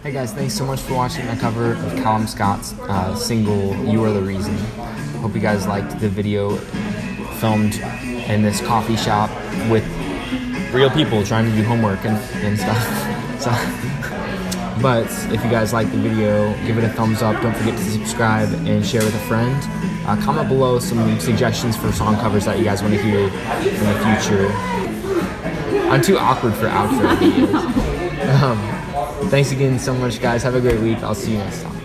Hey guys, thanks so much for watching my cover of Callum Scott's single, You Are the Reason. Hope you guys liked the video filmed in this coffee shop with real people trying to do homework and stuff. But if you guys like the video, give it a thumbs up. Don't forget to subscribe and share with a friend. Comment below some suggestions for song covers that you guys want to hear in the future. I'm too awkward for outro videos. Thanks again so much, guys. Have a great week. I'll see you next time.